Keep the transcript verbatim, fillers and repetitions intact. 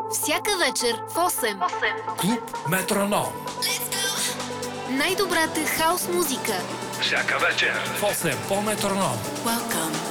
Всяка вечер в осем. Клуб Метроном. Най-добрата хаус музика. Всяка вечер в осем по Метроном. Welcome